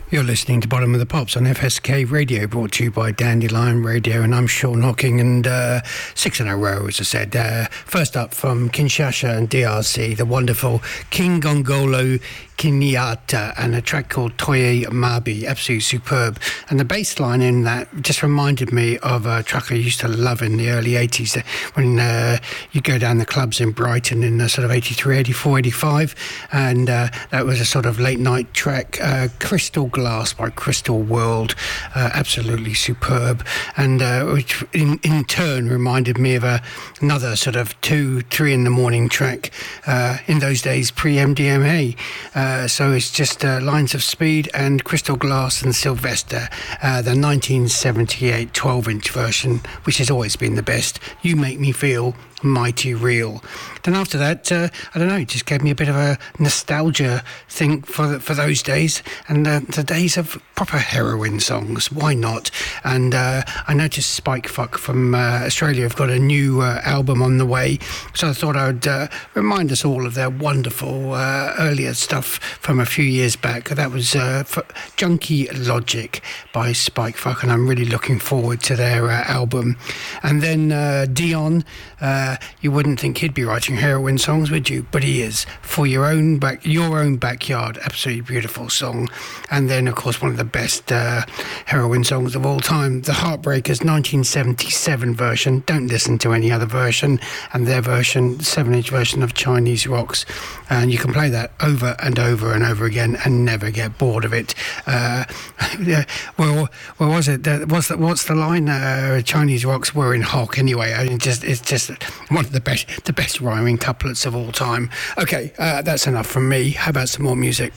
You're listening to Bottom of the Pops on FSK Radio, brought to you by Dandelion Radio, and I'm Sean Hocking, and 6 in a row, as I said. First up from Kinshasa and DRC, the wonderful King Gongolo Kenyatta, and a track called Toye Mabi, absolutely superb. And the bass line in that just reminded me of a track I used to love in the early 80s, when you go down the clubs in Brighton in sort of 83, 84, 85, and that was a sort of late night track, Crystal Glass by Crystal World, absolutely superb, and which in turn reminded me of another sort of 2, 3 in the morning track in those days pre-MDMA. So it's just Lines of Speed and Crystal Glass and Sylvester, the 1978 12-inch version, which has always been the best. You Make Me Feel Mighty Real. Then after that, I don't know, it just gave me a bit of a nostalgia thing for those days, and the days of proper heroin songs. Why not? And I noticed Spike Fuck from Australia have got a new album on the way, so I thought I would remind us all of their wonderful earlier stuff from a few years back. That was Junkie Logic by Spike Fuck, and I'm really looking forward to their album. And then Dion, you wouldn't think he'd be writing heroin songs, would you? But he is. For Your Own Backyard, absolutely beautiful song. And then, of course, one of the best heroin songs of all time, the Heartbreakers 1977 version. Don't listen to any other version. And their version, 7-inch version of Chinese Rocks. And you can play that over and over and over again and never get bored of it. Where was it? What's the line? Chinese Rocks were in hock anyway. I mean, it's just one of the best rhyming couplets of all time. Okay, that's enough from me. How about some more music?